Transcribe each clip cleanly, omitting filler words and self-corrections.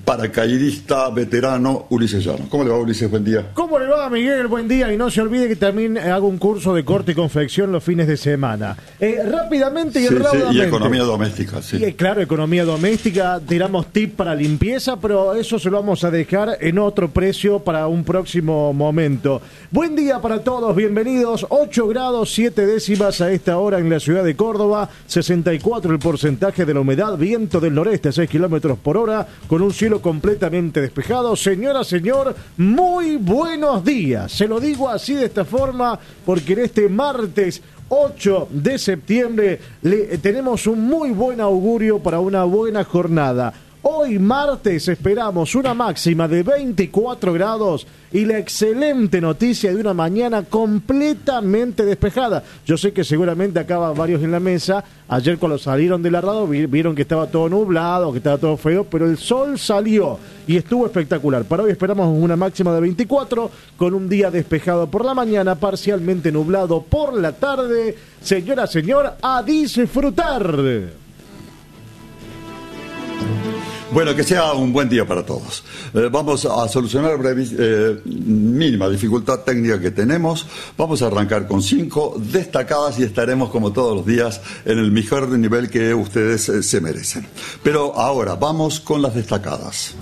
paracaidista veterano Ulises Llano. ¿Cómo le va, Ulises? Buen día. ¿Cómo le va, Miguel? Buen día. Y no se olvide que también hago un curso de corte y confección los fines de semana. Rápidamente y raudamente. Y economía doméstica, sí. Y, claro, economía doméstica. Tiramos tip para limpieza, pero eso se lo vamos a dejar en otro precio para un próximo momento. Buen día para todos. Bienvenidos. 8 grados 7 décimas a esta hora en la ciudad de Córdoba. 64 el porcentaje de la humedad. Viento del noreste, 6 kilómetros por hora, con un cielo completamente despejado. Señora, señor, muy buenos días. Se lo digo así, de esta forma, porque en este martes 8 de septiembre tenemos un muy buen augurio para una buena jornada. Hoy martes esperamos una máxima de 24 grados y la excelente noticia de una mañana completamente despejada. Yo sé que seguramente acá van varios en la mesa. Ayer cuando salieron de la radio vieron que estaba todo nublado, que estaba todo feo, pero el sol salió y estuvo espectacular. Para hoy esperamos una máxima de 24 con un día despejado por la mañana, parcialmente nublado por la tarde. Señora, señor, a disfrutar. Bueno, que sea un buen día para todos. Vamos a solucionar mínima dificultad técnica que tenemos. Vamos a arrancar con 5 destacadas y estaremos como todos los días en el mejor nivel que ustedes se merecen. Pero ahora vamos con las destacadas.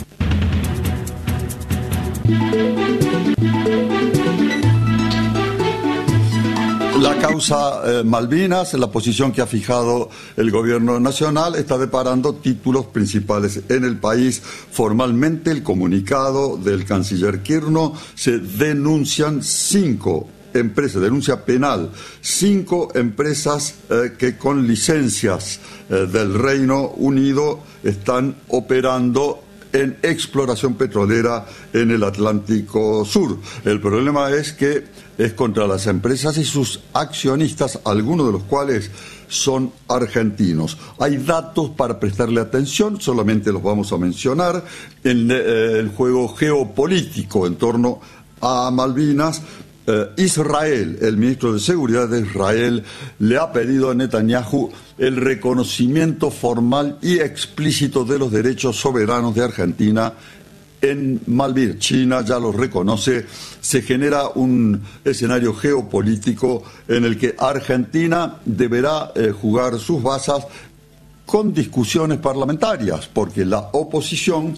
La causa Malvinas, la posición que ha fijado el gobierno nacional, está deparando títulos principales en el país. Formalmente, el comunicado del canciller Kirchner, se denuncian 5 empresas, denuncia penal, 5 empresas que con licencias del Reino Unido están operando en exploración petrolera en el Atlántico Sur. El problema es que es contra las empresas y sus accionistas, algunos de los cuales son argentinos. Hay datos para prestarle atención, solamente los vamos a mencionar. En el juego geopolítico en torno a Malvinas, Israel, el ministro de Seguridad de Israel, le ha pedido a Netanyahu el reconocimiento formal y explícito de los derechos soberanos de Argentina en Malvinas. China ya los reconoce. Se genera un escenario geopolítico en el que Argentina deberá jugar sus bazas con discusiones parlamentarias, porque la oposición,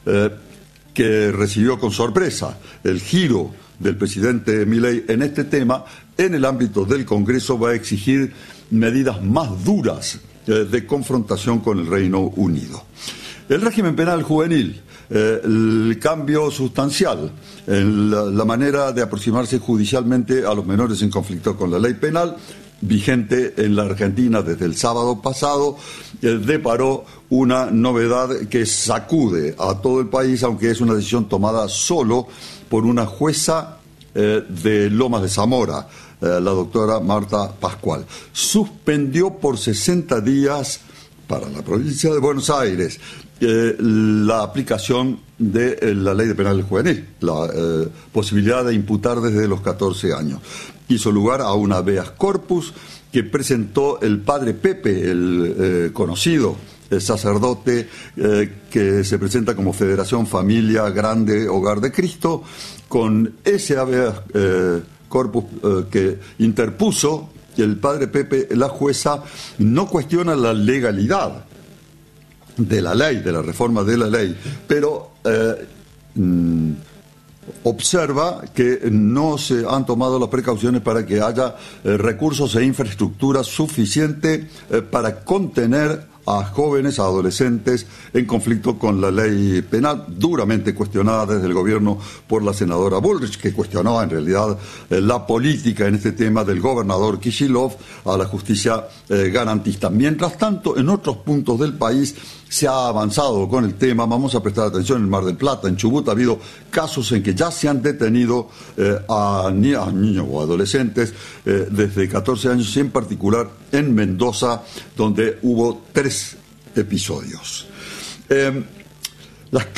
que recibió con sorpresa el giro del presidente Milei en este tema, en el ámbito del Congreso va a exigir medidas más duras de confrontación con el Reino Unido. El régimen penal juvenil, el cambio sustancial en la manera de aproximarse judicialmente a los menores en conflicto con la ley penal, vigente en la Argentina desde el sábado pasado, deparó una novedad que sacude a todo el país, aunque es una decisión tomada solo por una jueza de Lomas de Zamora, la doctora Marta Pascual. Suspendió por 60 días para la provincia de Buenos Aires la aplicación de la ley de penal juvenil, la posibilidad de imputar desde los 14 años. Hizo lugar a un habeas corpus que presentó el padre Pepe, el conocido sacerdote que se presenta como Federación Familia Grande Hogar de Cristo. Con ese habeas corpus que interpuso el padre Pepe, la jueza no cuestiona la legalidad de la ley, de la reforma de la ley, pero observa que no se han tomado las precauciones para que haya recursos e infraestructura suficiente para contener a jóvenes, a adolescentes en conflicto con la ley penal, duramente cuestionada desde el gobierno por la senadora Bullrich, que cuestionaba en realidad la política en este tema del gobernador Kicillof a la justicia garantista. Mientras tanto, en otros puntos del país se ha avanzado con el tema. Vamos a prestar atención en el Mar del Plata, en Chubut ha habido casos en que ya se han detenido a niños o adolescentes desde 14 años, y en particular en Mendoza, donde hubo 3 episodios. Las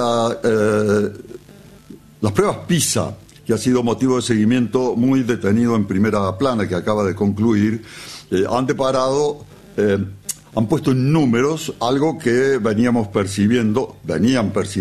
pruebas PISA, que ha sido motivo de seguimiento muy detenido en Primera Plana, que acaba de concluir, han deparado han puesto en números algo que venían percibiendo